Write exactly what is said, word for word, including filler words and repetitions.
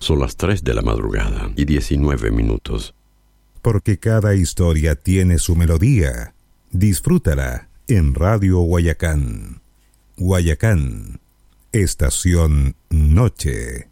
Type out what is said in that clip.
Son las tres de la madrugada y diecinueve minutos. Porque cada historia tiene su melodía. Disfrútala en Radio Guayacán. Guayacán, Estación Noche.